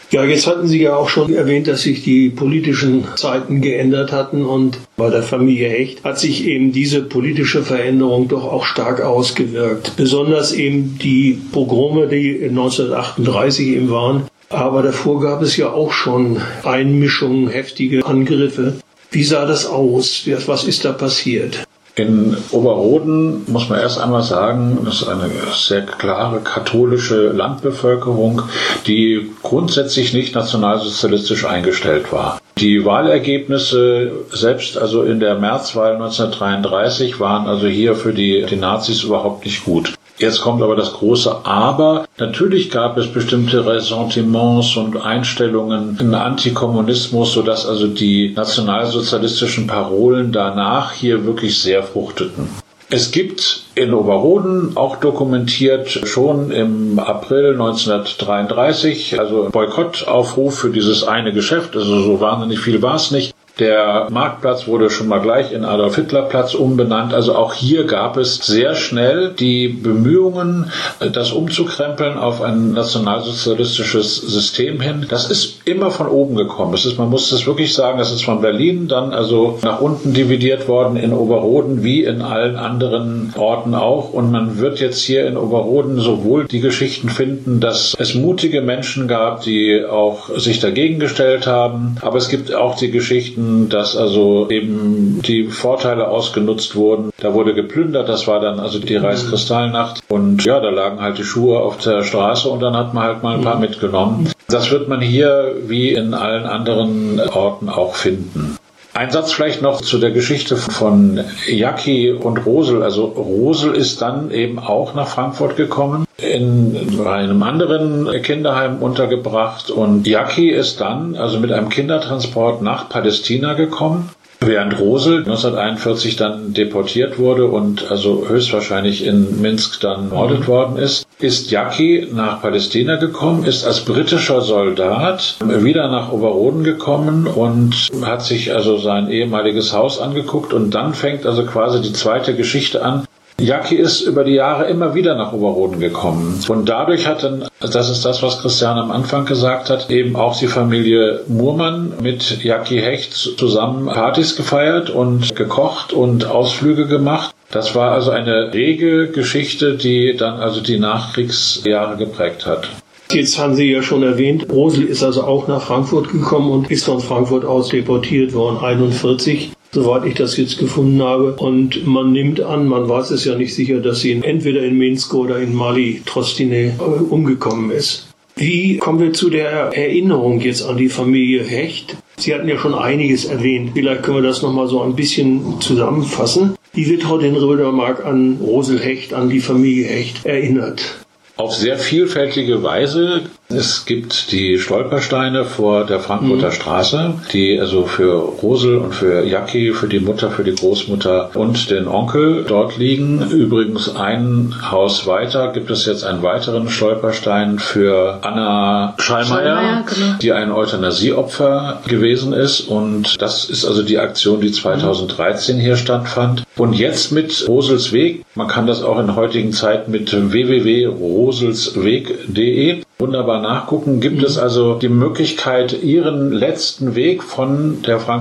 Ja, jetzt hatten Sie ja auch schon erwähnt, dass sich die politischen Zeiten geändert hatten und bei der Familie Hecht hat sich eben diese politische Veränderung doch auch stark ausgewirkt. Besonders eben die Pogrome, die 1938 eben waren. Aber davor gab es ja auch schon Einmischungen, heftige Angriffe. Wie sah das aus? Was ist da passiert? In Oberroden muss man erst einmal sagen, das ist eine sehr klare katholische Landbevölkerung, die grundsätzlich nicht nationalsozialistisch eingestellt war. Die Wahlergebnisse, selbst also in der Märzwahl 1933, waren also hier für die Nazis überhaupt nicht gut. Jetzt kommt aber das große Aber. Natürlich gab es bestimmte Ressentiments und Einstellungen in Antikommunismus, sodass also die nationalsozialistischen Parolen danach hier wirklich sehr fruchteten. Es gibt in Oberroden auch dokumentiert schon im April 1933, also Boykottaufruf für dieses eine Geschäft, also so wahnsinnig viel war es nicht. Der Marktplatz wurde schon mal gleich in Adolf-Hitler-Platz umbenannt. Also auch hier gab es sehr schnell die Bemühungen, das umzukrempeln auf ein nationalsozialistisches System hin. Das ist immer von oben gekommen. Man muss das wirklich sagen, das ist von Berlin dann also nach unten dividiert worden in Oberroden wie in allen anderen Orten auch. Und man wird jetzt hier in Oberroden sowohl die Geschichten finden, dass es mutige Menschen gab, die auch sich dagegen gestellt haben. Aber es gibt auch die Geschichten, dass also eben die Vorteile ausgenutzt wurden. Da wurde geplündert, das war dann also die Reichskristallnacht. Und ja, da lagen halt die Schuhe auf der Straße und dann hat man halt mal ein paar mitgenommen. Das wird man hier wie in allen anderen Orten auch finden. Ein Satz vielleicht noch zu der Geschichte von Jackie und Rosel. Also Rosel ist dann eben auch nach Frankfurt gekommen, in einem anderen Kinderheim untergebracht und Jackie ist dann also mit einem Kindertransport nach Palästina gekommen. Während Rosel 1941 dann deportiert wurde und also höchstwahrscheinlich in Minsk dann ermordet worden ist Jackie nach Palästina gekommen, ist als britischer Soldat wieder nach Oberroden gekommen und hat sich also sein ehemaliges Haus angeguckt und dann fängt also quasi die zweite Geschichte an. Jackie ist über die Jahre immer wieder nach Oberroden gekommen. Und dadurch hat dann, das ist das, was Christian am Anfang gesagt hat, eben auch die Familie Muhrmann mit Jackie Hecht zusammen Partys gefeiert und gekocht und Ausflüge gemacht. Das war also eine rege Geschichte, die dann also die Nachkriegsjahre geprägt hat. Jetzt haben Sie ja schon erwähnt, Rosel ist also auch nach Frankfurt gekommen und ist von Frankfurt aus deportiert worden, 1941. Soweit ich das jetzt gefunden habe. Und man nimmt an, man weiß es ja nicht sicher, dass sie entweder in Minsk oder in Mali Trostine umgekommen ist. Wie kommen wir zu der Erinnerung jetzt an die Familie Hecht? Sie hatten ja schon einiges erwähnt. Vielleicht können wir das nochmal so ein bisschen zusammenfassen. Wie wird heute in Rödermark an Rosel Hecht, an die Familie Hecht erinnert? Auf sehr vielfältige Weise. Es gibt die Stolpersteine vor der Frankfurter Straße, die also für Rosel und für Jackie, für die Mutter, für die Großmutter und den Onkel dort liegen. Übrigens ein Haus weiter gibt es jetzt einen weiteren Stolperstein für Anna Schallmeier, genau, die ein Euthanasieopfer gewesen ist. Und das ist also die Aktion, die 2013 hier stattfand. Und jetzt mit Rosels Weg, man kann das auch in heutigen Zeiten mit www.roselsweg.de wunderbar nachgucken, gibt es also die Möglichkeit, ihren letzten Weg von der